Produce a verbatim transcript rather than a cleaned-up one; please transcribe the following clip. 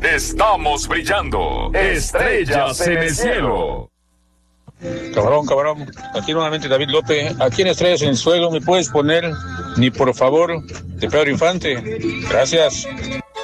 Estamos brillando. Estrellas en el cielo. Cabrón, cabrón. Aquí nuevamente David López. Aquí en Estrellas en el Suelo me puedes poner, ni por favor, de Pedro Infante. Gracias.